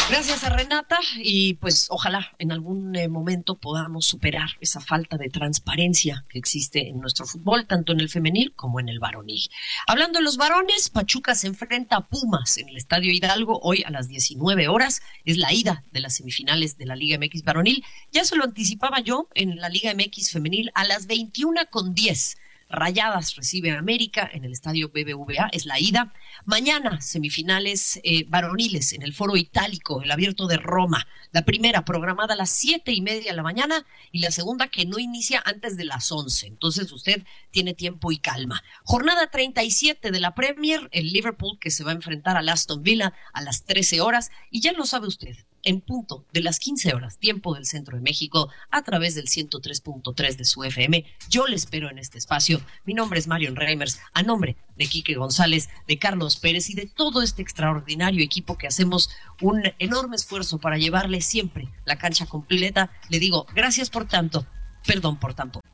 Gracias a Renata y pues ojalá en algún momento podamos superar esa falta de transparencia que existe en nuestro fútbol, tanto en el femenil como en el varonil. Hablando de los varones, Pachuca se enfrenta a Pumas en el Estadio Hidalgo hoy a las 19 horas. Es la ida de las semifinales de la Liga MX varonil. Ya se lo anticipaba yo en la Liga MX femenil a las 21:10. Rayadas recibe a América en el estadio BBVA, es la ida. Mañana, semifinales varoniles en el Foro Itálico, el Abierto de Roma. La primera programada a las 7:30 de la mañana y la segunda que no inicia antes de las 11. Entonces usted tiene tiempo y calma. Jornada 37 de la Premier, el Liverpool que se va a enfrentar al Aston Villa a las 13 horas. Y ya lo sabe usted, en punto de las 15 horas, tiempo del centro de México, a través del 103.3 de su FM. Yo le espero en este espacio. Mi nombre es Marion Reimers, a nombre de Quique González, de Carlos Pérez y de todo este extraordinario equipo que hacemos un enorme esfuerzo para llevarle siempre la cancha completa. Le digo, gracias por tanto, perdón por tan poco.